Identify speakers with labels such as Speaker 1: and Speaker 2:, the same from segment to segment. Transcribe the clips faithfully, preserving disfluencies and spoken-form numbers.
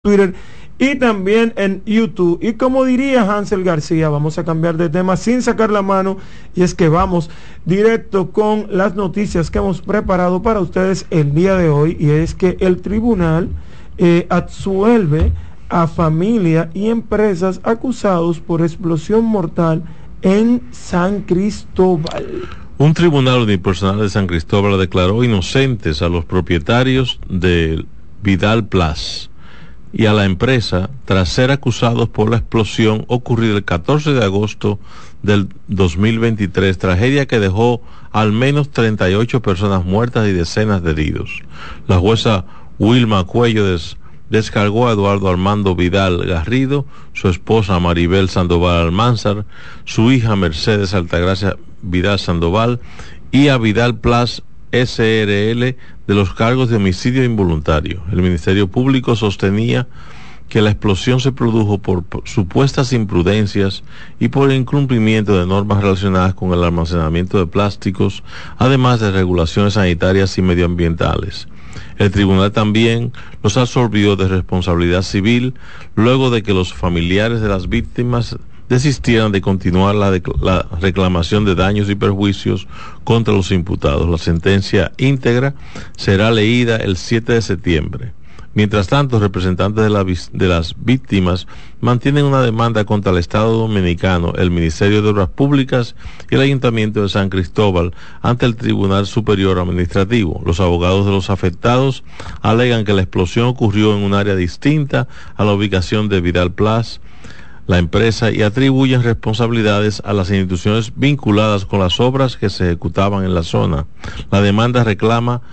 Speaker 1: Twitter y también en YouTube. Y como diría Hansel García, vamos a cambiar de tema sin sacar la mano, y es que vamos directo con las noticias que hemos preparado para ustedes el día de hoy, y es que el tribunal eh, absuelve a familia y empresas acusados por explosión mortal en San Cristóbal.
Speaker 2: Un tribunal unipersonal de San Cristóbal declaró inocentes a los propietarios de Vidal Plus y a la empresa tras ser acusados por la explosión ocurrida el catorce de agosto del dos mil veintitrés, tragedia que dejó al menos treinta y ocho personas muertas y decenas de heridos. La jueza Wilma Cuello des, descargó a Eduardo Armando Vidal Garrido, su esposa Maribel Sandoval Almanzar, su hija Mercedes Altagracia Vidal Sandoval y a Vidal Plus S R L de los cargos de homicidio involuntario. El Ministerio Público sostenía que la explosión se produjo por supuestas imprudencias y por el incumplimiento de normas relacionadas con el almacenamiento de plásticos, además de regulaciones sanitarias y medioambientales. El tribunal también los absolvió de responsabilidad civil luego de que los familiares de las víctimas desistieran de continuar la, de, la reclamación de daños y perjuicios contra los imputados. La sentencia íntegra será leída el siete de septiembre. Mientras tanto, representantes de, la, de las víctimas mantienen una demanda contra el Estado Dominicano, el Ministerio de Obras Públicas y el Ayuntamiento de San Cristóbal ante el Tribunal Superior Administrativo. Los abogados de los afectados alegan que la explosión ocurrió en un área distinta a la ubicación de Vidal Plus, la empresa, y atribuyen responsabilidades a las instituciones vinculadas con las obras que se ejecutaban en la zona. La demanda reclama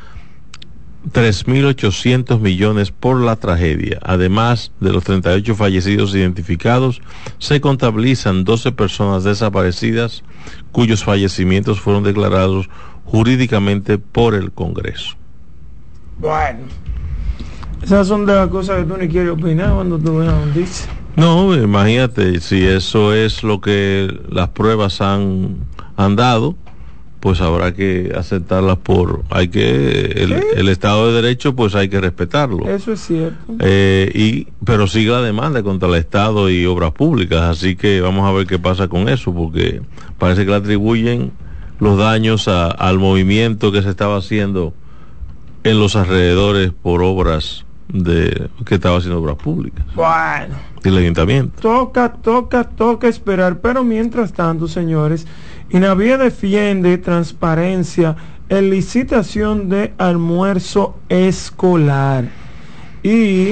Speaker 2: tres mil ochocientos millones por la tragedia. Además de los treinta y ocho fallecidos identificados, se contabilizan doce personas desaparecidas cuyos fallecimientos fueron declarados jurídicamente por el Congreso.
Speaker 1: Bueno, esas son de las cosas que tú ni quieres opinar cuando tú veas un dice.
Speaker 2: No, imagínate, si eso es lo que las pruebas han, han dado, pues habrá que aceptarlas por, hay que, el, ¿sí? el Estado de Derecho, pues hay que respetarlo.
Speaker 1: Eso es cierto.
Speaker 2: Eh, y, pero sigue la demanda contra el Estado y obras públicas, así que vamos a ver qué pasa con eso, porque parece que le atribuyen los daños a, al movimiento que se estaba haciendo en los alrededores por obras de que estaba haciendo obras públicas.
Speaker 1: Bueno,
Speaker 2: el ayuntamiento.
Speaker 1: Toca, toca, toca esperar, pero mientras tanto, señores, INAVIE defiende transparencia en licitación de almuerzo escolar. Y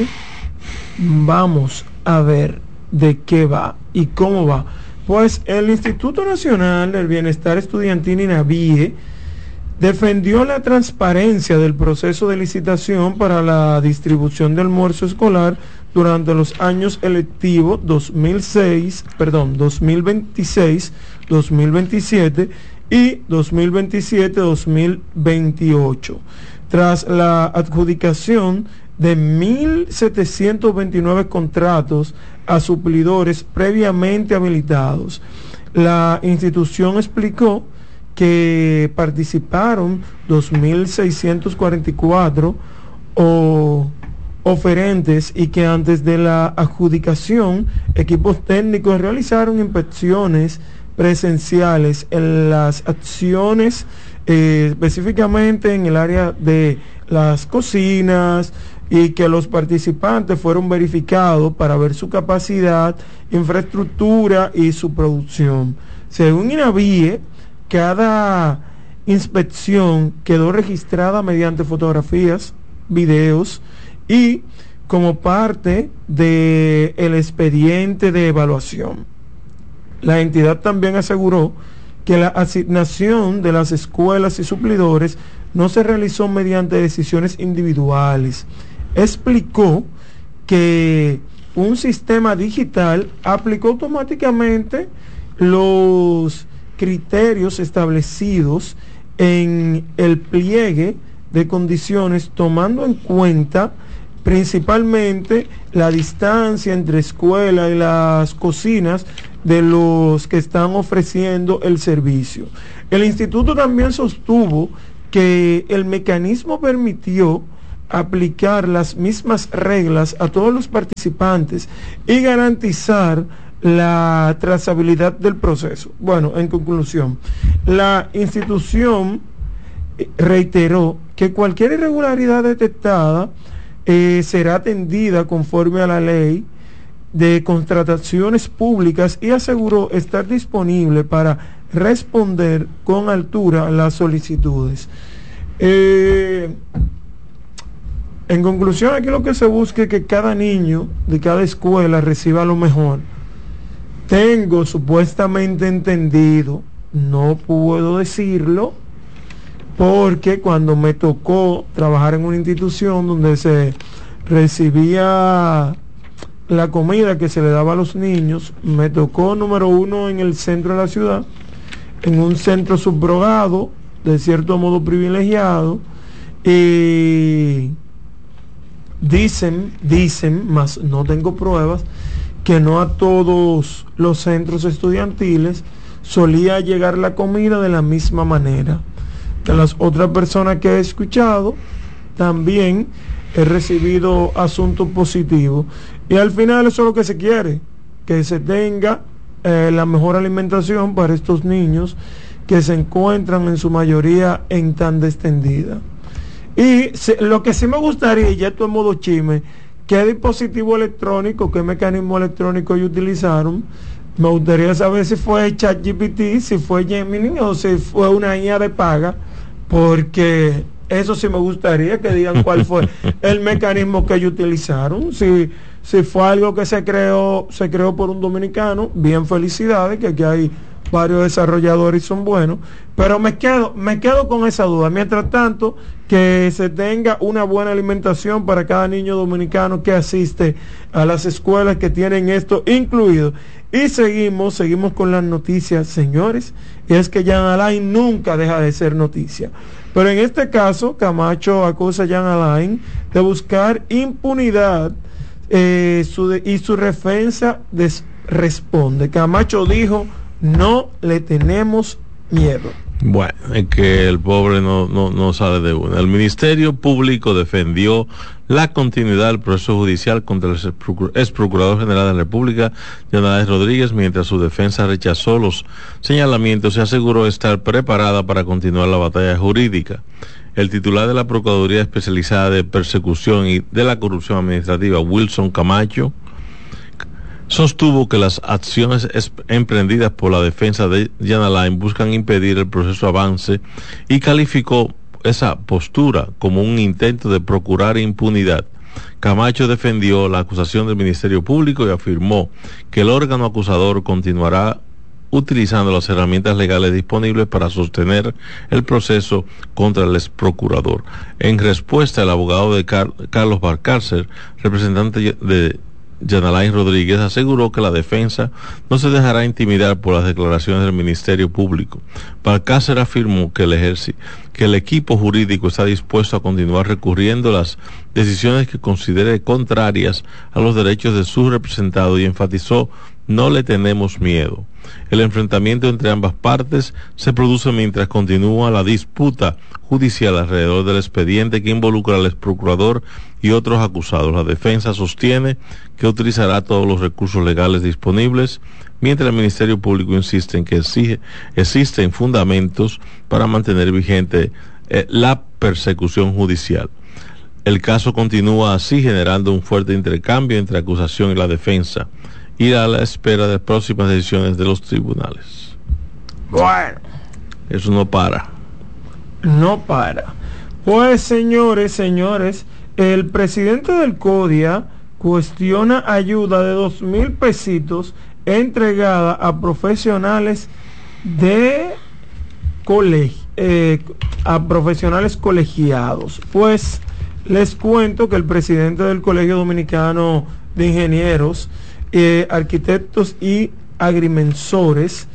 Speaker 1: vamos a ver de qué va y cómo va. Pues el Instituto Nacional del Bienestar Estudiantil, INAVIE, defendió la transparencia del proceso de licitación para la distribución de almuerzo escolar durante los años electivos dos mil seis, perdón, dos mil veintiséis, dos mil veintisiete y dos mil veintisiete, dos mil veintiocho. Tras la adjudicación de mil setecientos veintinueve contratos a suplidores previamente habilitados, la institución explicó que participaron dos mil seiscientos cuarenta y cuatro o oferentes y que antes de la adjudicación equipos técnicos realizaron inspecciones presenciales en las acciones, eh, específicamente en el área de las cocinas, y que los participantes fueron verificados para ver su capacidad, infraestructura y su producción. Según INAVIE, cada inspección quedó registrada mediante fotografías, videos y como parte del expediente de evaluación. La entidad también aseguró que la asignación de las escuelas y suplidores no se realizó mediante decisiones individuales. Explicó que un sistema digital aplicó automáticamente los criterios establecidos en el pliegue de condiciones, tomando en cuenta principalmente la distancia entre escuela y las cocinas de los que están ofreciendo el servicio. El instituto también sostuvo que el mecanismo permitió aplicar las mismas reglas a todos los participantes y garantizar la trazabilidad del proceso. Bueno, en conclusión, la institución reiteró que cualquier irregularidad detectada eh, será atendida conforme a la ley de contrataciones públicas y aseguró estar disponible para responder con altura a las solicitudes. Eh, en conclusión, aquí lo que se busca es que cada niño de cada escuela reciba lo mejor. Tengo supuestamente entendido, no puedo decirlo, porque cuando me tocó trabajar en una institución donde se recibía la comida que se le daba a los niños, me tocó número uno en el centro de la ciudad, en un centro subrogado, de cierto modo privilegiado, y dicen, dicen, más no tengo pruebas, que no a todos los centros estudiantiles solía llegar la comida de la misma manera. De las otras personas que he escuchado, también he recibido asuntos positivos. Y al final eso es lo que se quiere, que se tenga eh, la mejor alimentación para estos niños que se encuentran en su mayoría en tan extendida. Y se, lo que sí me gustaría, y ya esto es modo chisme, qué dispositivo electrónico, qué mecanismo electrónico ellos utilizaron. Me gustaría saber si fue ChatGPT, si fue Gemini o si fue una I A de paga, porque eso sí me gustaría que digan cuál fue el mecanismo que ellos utilizaron. Si, si fue algo que se creó, se creó por un dominicano, bien, felicidades, que aquí hay varios desarrolladores y son buenos, pero me quedo, me quedo con esa duda. Mientras tanto, que se tenga una buena alimentación para cada niño dominicano que asiste a las escuelas que tienen esto incluido. Y seguimos, seguimos con las noticias, señores, y es que Jean Alain nunca deja de ser noticia. Pero en este caso, Camacho acusa a Jean Alain de buscar impunidad eh, su de, y su defensa des, responde. Camacho dijo: no le tenemos miedo.
Speaker 2: Bueno, es que el pobre no, no, no sale de una. El Ministerio Público defendió la continuidad del proceso judicial contra el ex Procurador General de la República, Jean Alain Rodríguez, mientras su defensa rechazó los señalamientos y aseguró estar preparada para continuar la batalla jurídica. El titular de la Procuraduría Especializada de Persecución y de la Corrupción Administrativa, Wilson Camacho, sostuvo que las acciones emprendidas por la defensa de Jean Alain buscan impedir el proceso avance y calificó esa postura como un intento de procurar impunidad. Camacho defendió la acusación del Ministerio Público y afirmó que el órgano acusador continuará utilizando las herramientas legales disponibles para sostener el proceso contra el ex procurador. En respuesta, el abogado de Car- Carlos Valcárcel, representante de Jean Alain Rodríguez, aseguró que la defensa no se dejará intimidar por las declaraciones del Ministerio Público. Valcárcel afirmó que el ejército, que el equipo jurídico está dispuesto a continuar recurriendo las decisiones que considere contrarias a los derechos de sus representados y enfatizó: no le tenemos miedo. El enfrentamiento entre ambas partes se produce mientras continúa la disputa judicial alrededor del expediente que involucra al ex procurador y otros acusados. La defensa sostiene que utilizará todos los recursos legales disponibles, mientras el Ministerio Público insiste en que exige, existen fundamentos para mantener vigente eh, la persecución judicial. El caso continúa así, generando un fuerte intercambio entre acusación y la defensa, y a la espera de próximas decisiones de los tribunales.
Speaker 1: Bueno,
Speaker 2: eso no para.
Speaker 1: No para. Pues señores, señores, el presidente del CODIA cuestiona ayuda de dos mil pesitos entregada a profesionales de colegio, eh, a profesionales colegiados. Pues les cuento que el presidente del Colegio Dominicano de Ingenieros, eh, Arquitectos y Agrimensores,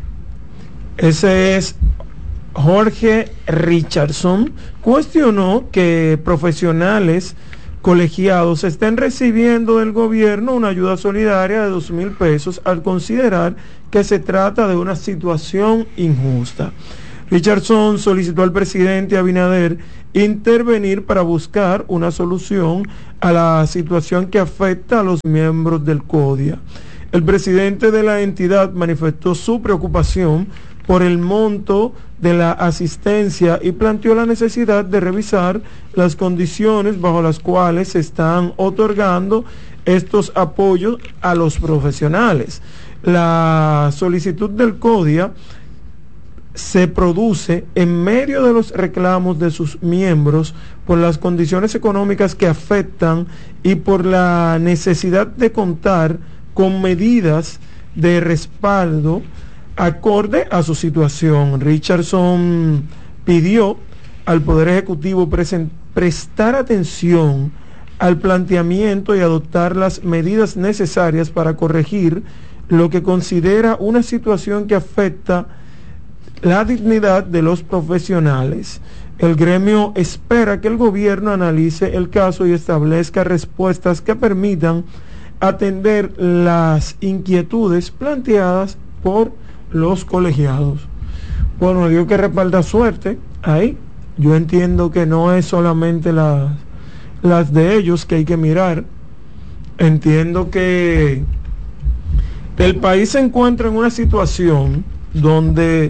Speaker 1: ese es Jorge Richardson, cuestionó que profesionales colegiados estén recibiendo del gobierno una ayuda solidaria de dos mil pesos al considerar que se trata de una situación injusta. Richardson solicitó al presidente Abinader intervenir para buscar una solución a la situación que afecta a los miembros del CODIA. El presidente de la entidad manifestó su preocupación por el monto de la asistencia y planteó la necesidad de revisar las condiciones bajo las cuales se están otorgando estos apoyos a los profesionales. La solicitud del CODIA se produce en medio de los reclamos de sus miembros por las condiciones económicas que afectan y por la necesidad de contar con medidas de respaldo acorde a su situación. Richardson pidió al Poder Ejecutivo presen- prestar atención al planteamiento y adoptar las medidas necesarias para corregir lo que considera una situación que afecta la dignidad de los profesionales. El gremio espera que el gobierno analice el caso y establezca respuestas que permitan atender las inquietudes planteadas por los colegiados. Bueno, Dios que respalda suerte ahí. Yo entiendo que no es solamente las, las de ellos que hay que mirar. Entiendo que el país se encuentra en una situación donde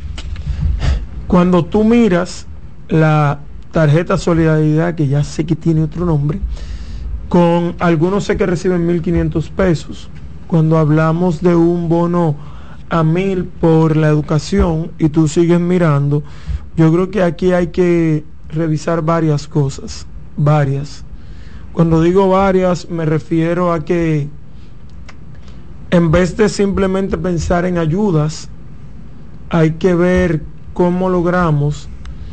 Speaker 1: cuando tú miras la tarjeta Solidaridad, que ya sé que tiene otro nombre, con algunos sé que reciben mil quinientos pesos, cuando hablamos de un bono a mil por la educación y tú sigues mirando, yo creo que aquí hay que revisar varias cosas, varias. Cuando digo varias me refiero a que en vez de simplemente pensar en ayudas, hay que ver cómo logramos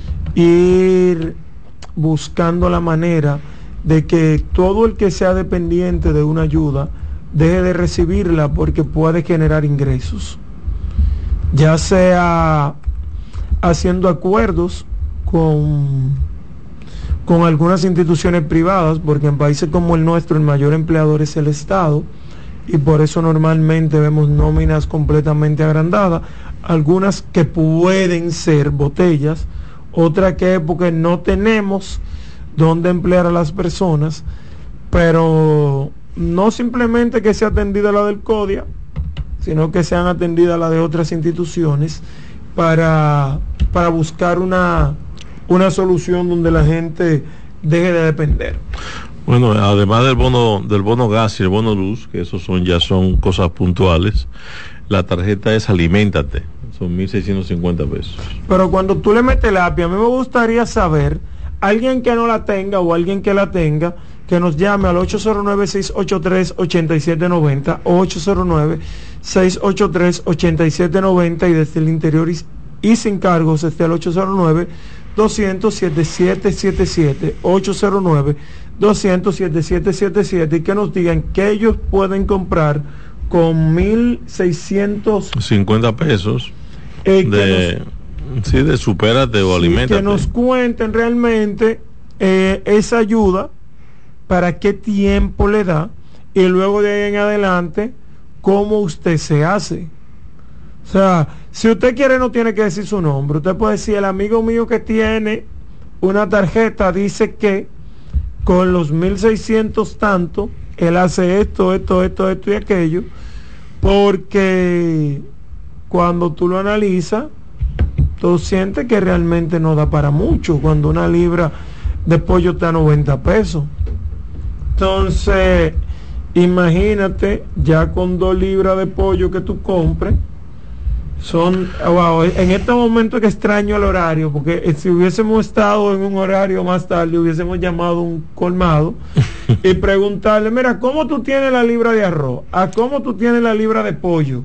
Speaker 1: ir buscando la manera de que todo el que sea dependiente de una ayuda deje de recibirla porque puede generar ingresos, ya sea haciendo acuerdos con, con algunas instituciones privadas, porque en países como el nuestro el mayor empleador es el Estado, y por eso normalmente vemos nóminas completamente agrandadas, algunas que pueden ser botellas, otras que es porque no tenemos donde emplear a las personas, pero no simplemente que sea atendida la del CODIA, sino que sean atendidas la de otras instituciones para, para buscar una, una solución donde la gente deje de depender.
Speaker 2: Bueno, además del bono del bono gas y el bono luz, que esos son ya son cosas puntuales, la tarjeta es Aliméntate, son mil seiscientos cincuenta pesos.
Speaker 1: Pero cuando tú le metes lápiz, a mí me gustaría saber, alguien que no la tenga o alguien que la tenga, que nos llame al ocho cero nueve, seis ocho tres, ocho siete nueve cero, ocho cero nueve, seis ocho tres, ocho siete nueve cero, y desde el interior y, y sin cargos esté al ocho cero nueve, doscientos, setenta y siete setenta y siete, ocho cero nueve, doscientos, setenta y siete setenta y siete, y que nos digan que ellos pueden comprar con mil seiscientos
Speaker 2: cincuenta pesos
Speaker 1: eh,
Speaker 2: de, nos, sí, de Supérate o sí, Aliméntate.
Speaker 1: Que nos cuenten realmente eh, esa ayuda, para qué tiempo le da, y luego de ahí en adelante cómo usted se hace. O sea, si usted quiere no tiene que decir su nombre, usted puede decir: el amigo mío que tiene una tarjeta dice que con los mil seiscientos tanto él hace esto, esto, esto, esto y aquello, porque cuando tú lo analizas tú sientes que realmente no da para mucho cuando una libra de pollo está a noventa pesos. Entonces, imagínate, ya con dos libras de pollo que tú compres, son, wow, en este momento que extraño el horario, porque si hubiésemos estado en un horario más tarde, hubiésemos llamado a un colmado y preguntarle: mira, ¿cómo tú tienes la libra de arroz? ¿A cómo tú tienes la libra de pollo?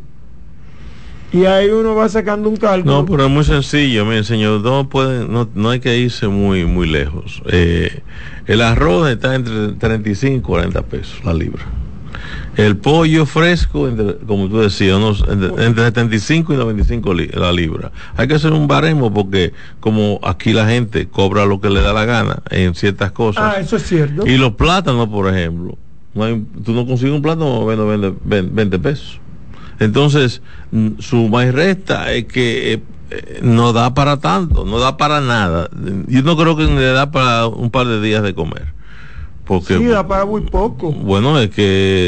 Speaker 1: Y ahí uno va sacando un cálculo.
Speaker 2: No, pero es muy sencillo, mi señor, no puede, no, no hay que irse muy, muy lejos. Eh, el arroz está entre treinta y cinco y cuarenta pesos la libra. El pollo fresco, entre, como tú decías, unos, entre, entre setenta y cinco y noventa y cinco li, la libra. Hay que hacer un baremo porque como aquí la gente cobra lo que le da la gana en ciertas cosas.
Speaker 1: Ah, eso es cierto.
Speaker 2: Y los plátanos, por ejemplo, no hay, tú no consigues un plátano, bueno, vende veinte pesos. Entonces, suma y resta es que eh, eh, no da para tanto, no da para nada. Yo no creo que le da para un par de días de comer. Porque,
Speaker 1: sí, da para muy poco.
Speaker 2: Bueno, es que